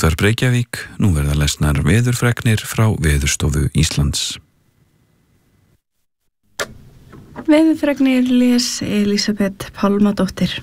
Útvarp Reykjavík, nú verða lesnar veðurfregnir frá Veðurstofu Íslands. Veðurfregnir les Elísabet Pálmadóttir.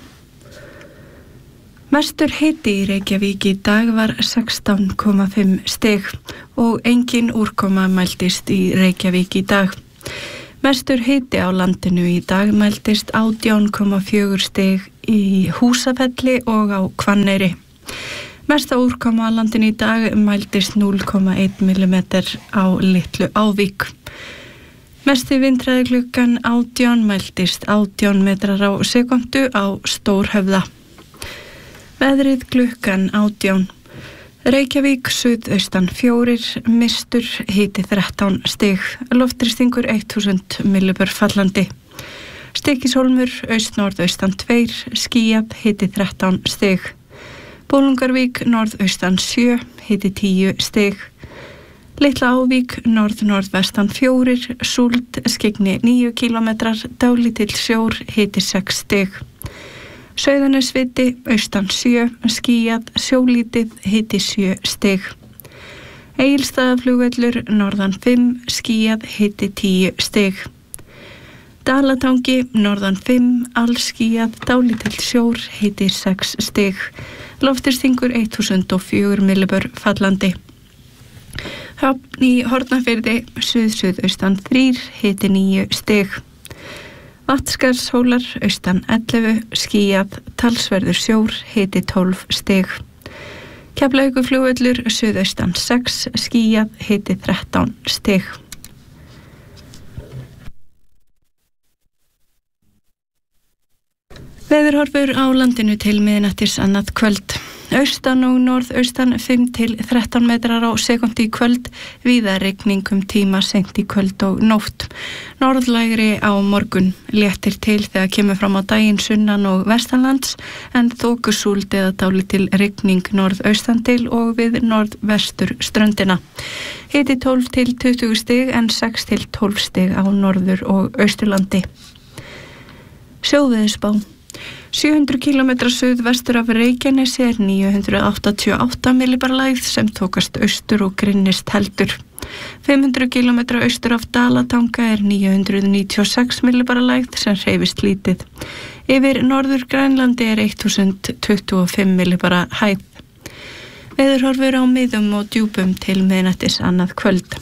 Mestur hiti í Reykjavík í dag var 16,5 stig og engin úrkoma mældist í Reykjavík í dag. Mestur hiti á landinu í dag mældist 18,4 stig í Húsafelli og á Hvanneyri. Mesta úrkoma á landinu í dag mældist 0,1 mm á Litlu Ávík. Mesti vindhraði klukkan 18 mældist 18 metrar á sekundu á Stórhöfða. Veðrið klukkan 18. Reykjavík suðaustan 4, mistur hiti 13 stig, loftþrýstingur 1000 millibör fallandi. Stykkishólmur aust-norðaustan 2, skýjað hiti 13 stig. Bolungarvík norðaustan 7, hiti 10 stig. Litla Ávík norð-norðvestan 4, súld skyggni 9 km, dálítill sjór hiti 6 stig. Sauðanesviti austan 7, skýjað sjólítið hiti 7 stig. Egilsstaðaflugvöllur norðan 5, skýjað hiti 10 stig. Dalatangi norðan 5, allskýjað dálítill sjór hiti 6 stig. Loftþrýstingur 1004 millibör fallandi. Höfn í Hornafirði suð-suðaustan 3, hiti 9 stig. Vatnsskarðshólar austan 11, skýjað talsverður sjór hiti 12 stig. Keflavíkurflugvöllur suðaustan 6, skýjað hiti 13 stig. Veðurhorfur á landinu til miðnættis annað kvöld. Austan og norðaustan 5 til 13 metrar á sekundi í kvöld, víða rigning tíma seint í kvöld og nótt. Norðlægri á morgun, léttir til þegar kemur fram á daginn sunnan og vestanlands, en þokusúld eða dálítil rigning norðaustan til og við norðvestur ströndina. Hiti 12 til 20 stig en 6 til 12 stig á norður og austurlandi. Sjóveðurspá. 700 km suðvestur af Reykjanesi 988 millibar lægð sem tókast austur og grynnist heldur. 500 km austur af Dalatanga 996 millibar lægð sem hreyfist lítið. Yfir norður Grænlandi 1025 millibara hæð. Veðurhorfur á miðum og djúpum til miðnættis annað kvöld.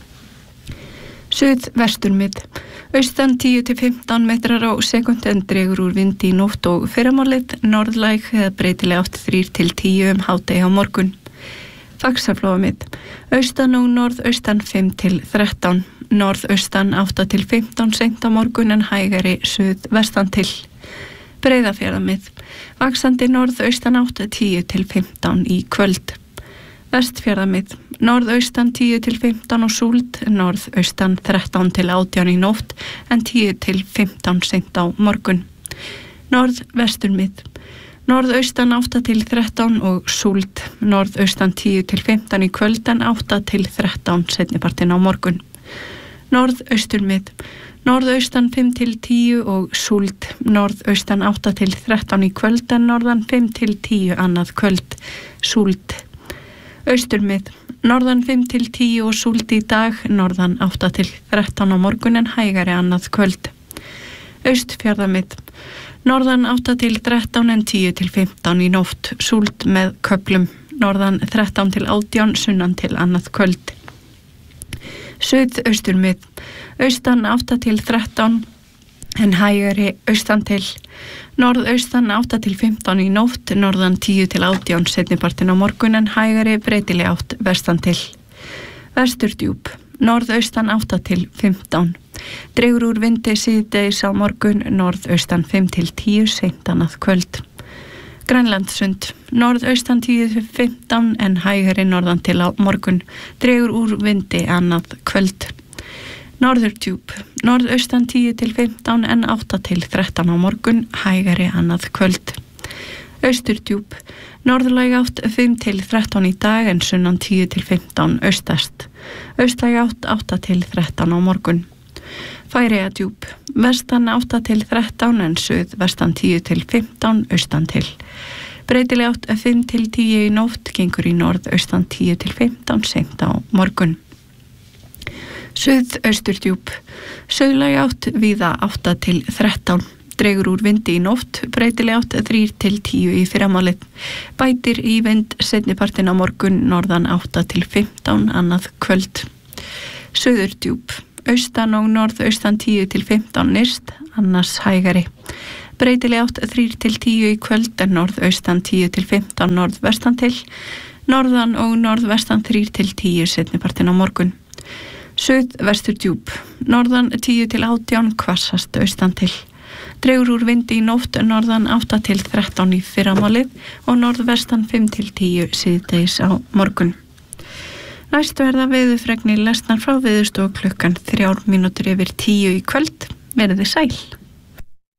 Suðvesturmið. Austan 10 til 15 metrar á sekund en dregur úr vindi í nótt og fyrramálið, norðlæg eða breytileg átt 3 til 10 hádegi á morgun. Faxaflóamið. Austan og norðaustan 5 til 13, norðaustan 8 til 15 seint á morgun en hægari suðvestan til. Breiðafjarðamið. Vaxandi norðaustan 8 10 til 15 í kvöld. Vestfjarðamið. Norðaustan 10 til 15 og súld, norðaustan 13 til 18 í nótt en 10 til 15 seint á morgun. Norðvesturmið. Norðaustan 8 til 13 og súld, norðaustan 10 til 15 í kvöld en 8 til 13 seinnipartinn á morgun. Norðausturmið. Norðaustan 5 til 10 og súld, norðaustan 8 til 13 í kvöld en norðan 5 til 10 annað kvöld, súld. Austurmið. Norðan 5 til 10 og súld í dag, norðan 8 til 13 á morgun en hægari annað kvöld. Austfjarðamið. Norðan 8 til 13 en 10 til 15 í nótt, súld með köflum, norðan 13 til 18, sunnan til annað kvöld. Suðausturmið. Austan 8 til 13 en hægari austan til. Norðaustan 8 til 15 í nótt, norðan 10 til 18 seinnipartinn á morgun en hægari breytileg átt vestan til. Vesturdjúp. Norðaustan 8 til 15. Dregur úr vindi síðdegis á morgun, norðaustan 5 til 10 seint annað kvöld. Grænlandssund. Norðaustan 10 til 15 en hægari norðan til á morgun. Dregur úr vindi annað kvöld. Norðurdjúp. Norðaustan 10 til 15 en 8 til 13 á morgun, hægari annað kvöld. Austurdjúp. Norðlæg átt 5 til 13 í dag en sunnan 10 til 15 austast. Austlæg átt 8 til 13 á morgun. Færeyjadjúp. Vestan 8 til 13 en suðvestan 10 til 15 austan til. Breytileg átt 5 til 10 í nótt, gengur í norðaustan 10 til 15 seint á morgun. Suðausturdjúp, suðlæg átt víða 8 til 13. Dregur úr vindi í nótt, breytileg átt 3 til 10 í fyrramálið. Bætir í vind seinnipartin á morgun, norðan 8 til 15 annað kvöld. Suðurdjúp, austan og norðaustan 10 til 15 nyrst, annars hægari. Breytileg átt 3 til 10 í kvöld, en norðaustan 10 til 15 norðvestan til, norðan og norðvestan 3 til 10 seinnipartin á morgun. Suðvesturdjúp, norðan 10 til 18, hvassast austan til. Dregur úr vindi í nótt, norðan 8 til 13 í fyrramálið og norðvestan 5 til 10 síðdegis á morgun. Næst verða veðurfregnir lesnar frá Veðurstofu klukkan 3 mínútur yfir 10 í kvöld. Verið þið sæl.